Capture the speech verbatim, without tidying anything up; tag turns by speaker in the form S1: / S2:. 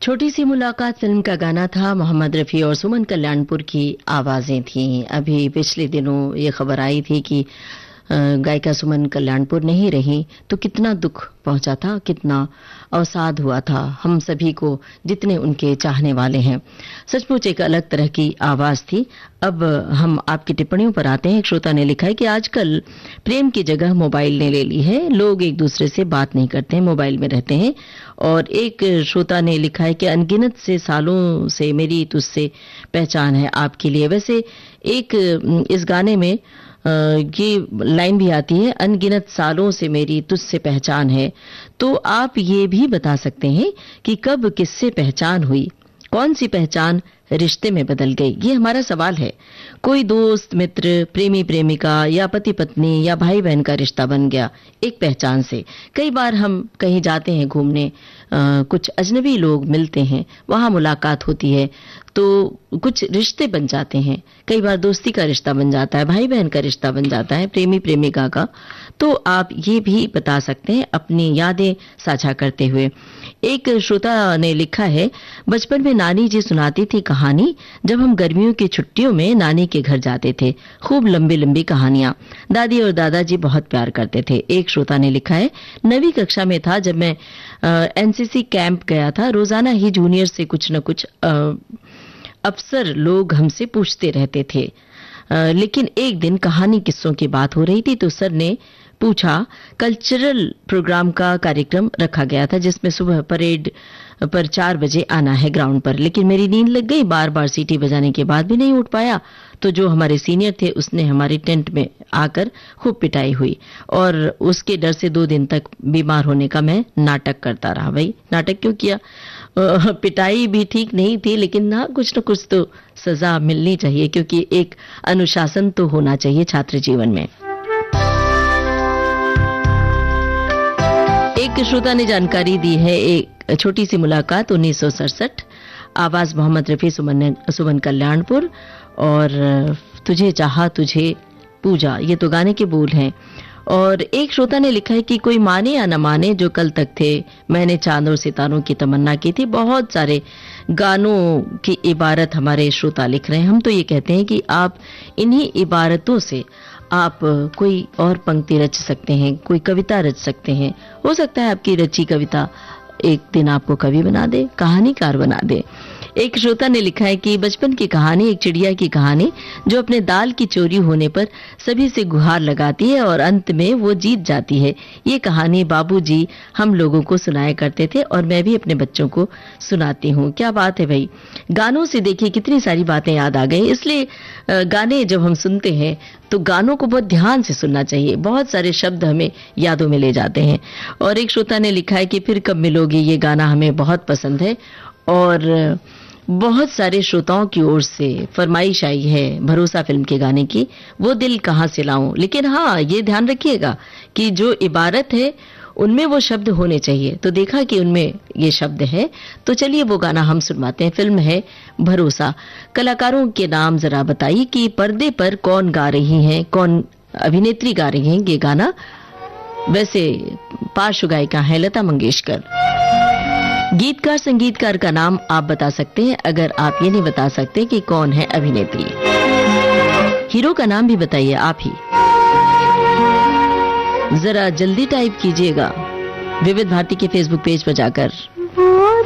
S1: छोटी सी मुलाकात फिल्म का गाना था। मोहम्मद रफ़ी और सुमन कल्याणपुर की आवाजें थीं। अभी पिछले दिनों ये खबर आई थी कि गायिका सुमन कल्याणपुर नहीं रही तो कितना दुख पहुंचा था, कितना अवसाद हुआ था हम सभी को, जितने उनके चाहने वाले हैं। सचमुच एक अलग तरह की आवाज थी। अब हम आपकी टिप्पणियों पर आते हैं। एक श्रोता ने लिखा है कि आजकल प्रेम की जगह मोबाइल ने ले ली है। लोग एक दूसरे से बात नहीं करते हैं, मोबाइल में रहते हैं। और एक श्रोता ने लिखा है कि अनगिनत से सालों से मेरी तुझसे पहचान है आपके लिए। वैसे एक इस गाने में ये लाइन भी आती है, अनगिनत सालों से मेरी तुझसे पहचान है। तो आप ये भी बता सकते हैं कि कब किससे पहचान हुई, कौन सी पहचान रिश्ते में बदल गई। ये हमारा सवाल है। कोई दोस्त, मित्र, प्रेमी प्रेमिका या पति पत्नी या भाई बहन का रिश्ता बन गया एक पहचान से। कई बार हम कहीं जाते हैं घूमने, आ, कुछ अजनबी लोग मिलते हैं, वहां मुलाकात होती है तो कुछ रिश्ते बन जाते हैं। कई बार दोस्ती का रिश्ता बन जाता है, भाई बहन का रिश्ता बन जाता है, प्रेमी प्रेमिका का। तो आप ये भी बता सकते हैं अपनी यादें साझा करते हुए। एक श्रोता ने लिखा है, बचपन में नानी जी सुनाती थी कहानी। जब हम गर्मियों की छुट्टियों में नानी के घर जाते थे, खूब लंबी लंबी कहानियां। दादी और दादाजी बहुत प्यार करते थे। एक श्रोता ने लिखा है, नवीं कक्षा में था जब मैं एनसीसी कैंप गया था। रोजाना ही जूनियर से कुछ न कुछ आ, अफसर लोग हमसे पूछते रहते थे, आ, लेकिन एक दिन कहानी किस्सों की बात हो रही थी तो सर ने पूछा, कल्चरल प्रोग्राम का कार्यक्रम रखा गया था जिसमें सुबह परेड पर चार बजे आना है ग्राउंड पर। लेकिन मेरी नींद लग गई, बार बार सीटी बजाने के बाद भी नहीं उठ पाया। तो जो हमारे सीनियर थे उसने हमारी टेंट में आकर खूब पिटाई हुई और उसके डर से दो दिन तक बीमार होने का मैं नाटक करता रहा। भाई नाटक क्यों किया? पिटाई भी ठीक नहीं थी, लेकिन ना कुछ न कुछ तो सजा मिलनी चाहिए, क्योंकि एक अनुशासन तो होना चाहिए छात्र जीवन में। एक श्रोता ने जानकारी दी है, एक छोटी सी मुलाकात उन्नीस सौ सड़सठ, आवाज मोहम्मद रफी, सुमन सुमन कल्याणपुर, और तुझे चाहा तुझे पूजा, ये तो गाने के बोल हैं। और एक श्रोता ने लिखा है कि कोई माने या न माने जो कल तक थे, मैंने चांद और सितारों की तमन्ना की थी। बहुत सारे गानों की इबारत हमारे श्रोता लिख रहे हैं। हम तो ये कहते हैं कि आप इन्हीं इबारतों से आप कोई और पंक्ति रच सकते हैं, कोई कविता रच सकते हैं। हो सकता है आपकी रची कविता एक दिन आपको कवि बना दे, कहानीकार बना दे। एक श्रोता ने लिखा है कि बचपन की कहानी, एक चिड़िया की कहानी जो अपने दाल की चोरी होने पर सभी से गुहार लगाती है और अंत में वो जीत जाती है। ये कहानी बाबूजी हम लोगों को सुनाया करते थे और मैं भी अपने बच्चों को सुनाती हूँ। क्या बात है भाई, गानों से देखिए कितनी सारी बातें याद आ गई। इसलिए गाने जब हम सुनते हैं तो गानों को बहुत ध्यान से सुनना चाहिए। बहुत सारे शब्द हमें यादों में ले जाते हैं। और एक श्रोता ने लिखा है कि फिर कब मिलोगी, ये गाना हमें बहुत पसंद है। और बहुत सारे श्रोताओं की ओर से फरमाइश आई है भरोसा फिल्म के गाने की, वो दिल कहां से लाऊं। लेकिन हाँ, ये ध्यान रखिएगा कि जो इबारत है उनमें वो शब्द होने चाहिए। तो देखा कि उनमें ये शब्द है, तो चलिए वो गाना हम सुनवाते हैं। फिल्म है भरोसा। कलाकारों के नाम जरा बताइए कि पर्दे पर कौन गा रही हैं, कौन अभिनेत्री गा रही हैं ये गाना। वैसे पार्श्व गायिका है लता मंगेशकर। गीतकार संगीतकार का नाम आप बता सकते हैं, अगर आप ये नहीं बता सकते कि कौन है अभिनेत्री। हीरो का नाम भी बताइए आप ही, जरा जल्दी टाइप कीजिएगा विविध भारती के फेसबुक पेज पर जाकर।